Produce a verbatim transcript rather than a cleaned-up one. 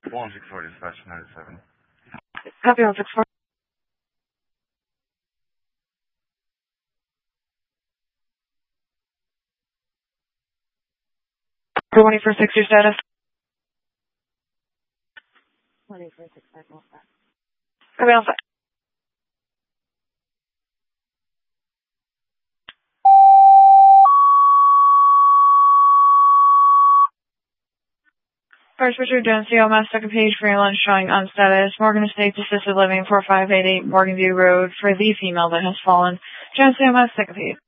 one six four dispatch ninety-seven. Copy one six four. twenty-four six, your status. twenty-four six, five one five. Copy on site. First Richard Jones, C O M S, second page for your lunch showing on status. Morgan Estates Assisted Living, four five eight eight Morgan View Road for the female that has fallen. Jones, C O M S, second page.